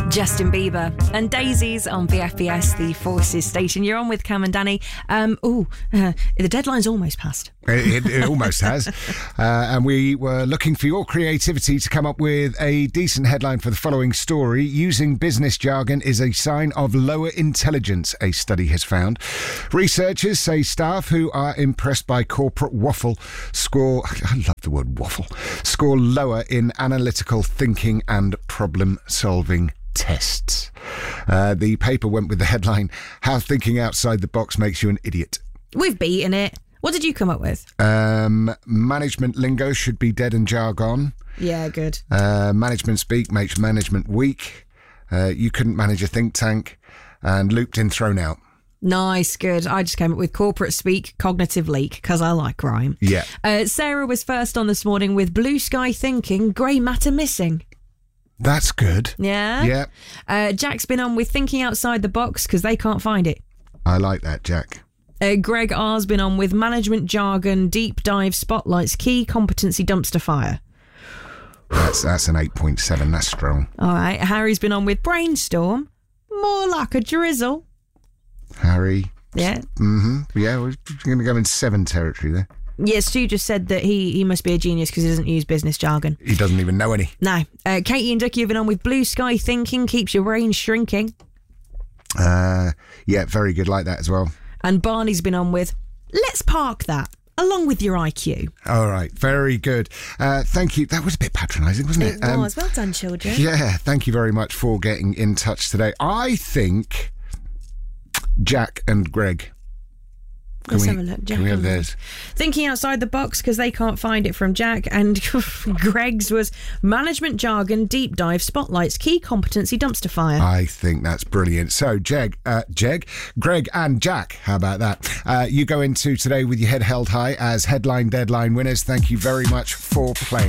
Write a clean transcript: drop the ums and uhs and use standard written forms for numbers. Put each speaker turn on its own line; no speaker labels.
Justin Bieber and Daisies on BFBS, the Forces station. You're on with Cam and Danny. The deadline's almost passed.
It almost has. And we were looking for your creativity to come up with a decent headline for the following story. Using business jargon is a sign of lower intelligence, a study has found. Researchers say staff who are impressed by corporate waffle score, I love the word waffle, score lower in analytical thinking and problem-solving tests. The paper went with the headline, How Thinking Outside the Box Makes You an Idiot.
We've beaten it. What did you come up with?
Management lingo should be dead and jargon.
Yeah, good.
Management speak makes management weak. You couldn't manage a think tank. And looped in, thrown out.
Nice, good. I just came up with corporate speak, cognitive leak, because I like rhyme.
Yeah.
Sarah was first on this morning with blue sky thinking, grey matter missing.
That's good.
Yeah? Yeah. Jack's been on with thinking outside the box because they can't find it.
I like that, Jack.
Greg R's been on with management jargon, deep dive spotlights, key competency dumpster fire.
That's an 8.7. That's strong.
All right. Harry's been on with brainstorm, more like a drizzle.
Harry.
Yeah.
Mm-hmm. Yeah, we're going to go in 7 territory there.
Yeah, Stu just said that he must be a genius because he doesn't use business jargon.
He doesn't even know any.
No. Katie and Ducky have been on with blue sky thinking, keeps your brain shrinking.
Yeah, very good, like that as well.
And Barney's been on with, let's park that, along with your IQ.
All right, very good. Thank you. That was a bit patronising, wasn't it?
It was. Well done, children.
Yeah, thank you very much for getting in touch today. I think Jack and Greg.
Let's have a look.
Can we have theirs?
Thinking outside the box because they can't find it from Jack. And Greg's was management jargon, deep dive, spotlights, key competency, dumpster fire.
I think that's brilliant. So, Greg and Jack, how about that? You go into today with your head held high as headline deadline winners. Thank you very much for playing.